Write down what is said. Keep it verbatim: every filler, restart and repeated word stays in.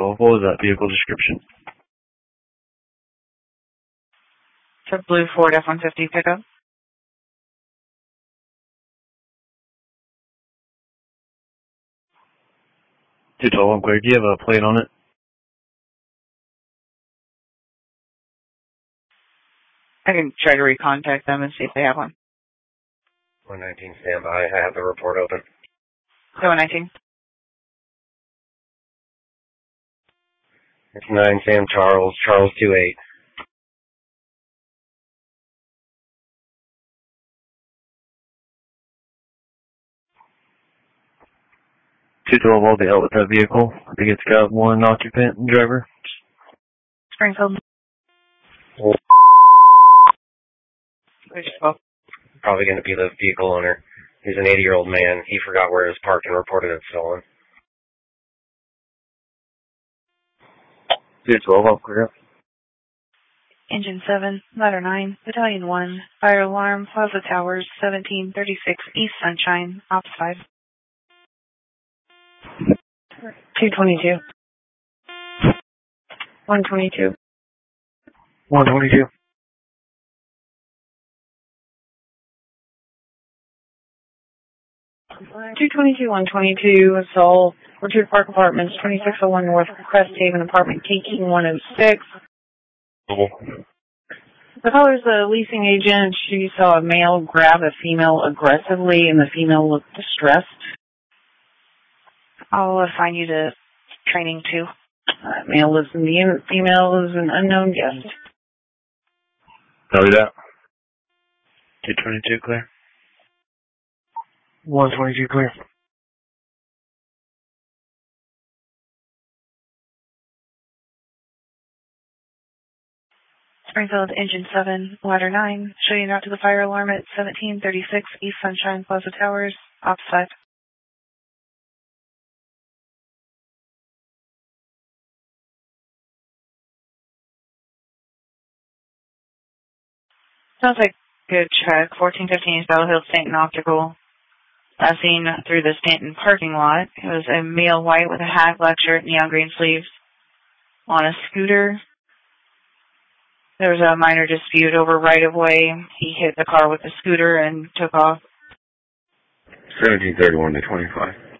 twelve, what was that vehicle description? It's a blue Ford F one fifty pickup. two twelve, I'm clear. Do you have a plate on it? I can try to recontact them and see if they have one. one nineteen, stand by. I have the report open. So one nineteen. It's nine Sam Charles, Charles two eight. two twelve, I'll be out with that vehicle. I think it's got one occupant and driver. Springfield. Well, twelve. probably going to be the vehicle owner. He's an eighty-year-old man. He forgot where it was parked and reported it stolen. two twelve, I'll clear up. Engine seven, ladder nine, battalion one, fire alarm, Plaza Towers, seventeen thirty-six East Sunshine, ops five. two twenty-two. one twenty-two. one twenty-two. two twenty-two, one twenty-two, assault, Orchard Park Apartments, twenty-six oh one North Crest Haven Apartment, K King one oh six. The caller's a leasing agent. She saw a male grab a female aggressively, and the female looked distressed. I'll assign you to training two. Uh, male lives in the unit. Female is an unknown guest. Copy that. two twenty-two, clear. one twenty-two, clear. Springfield, engine seven, ladder nine, shooting out to the fire alarm at seventeen thirty-six East Sunshine Plaza Towers, ops five. Sounds like good check. fourteen fifteen Battle Hill Stanton Optical. As seen through the Stanton parking lot, it was a male white with a hat, black shirt, neon green sleeves on a scooter. There was a minor dispute over right-of-way. He hit the car with the scooter and took off. seventeen thirty-one to twenty-five.